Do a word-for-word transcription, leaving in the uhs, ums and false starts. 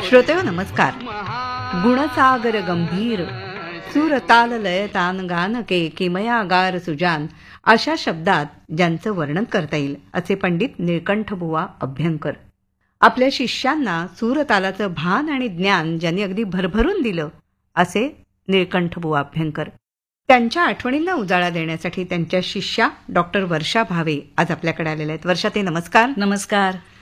श्रोतेहो नमस्कार. गुणसागर गंभीर सुरताल लयतान गानके किमयागार सुजान अशा शब्दात ज्यांचं वर्णन करता येईल असे पंडित निळकंठबुवा अभ्यंकर. आपल्या शिष्यांना सूरतालाचं भान आणि ज्ञान ज्यांनी अगदी भरभरून दिलं असे निळकंठबुवा अभ्यंकर. त्यांच्या आठवणींना उजाळा देण्यासाठी त्यांच्या शिष्या डॉक्टर वर्षा भावे आज आपल्याकडे आलेल्या आहेत. वर्षा ते नमस्कार. नमस्कार.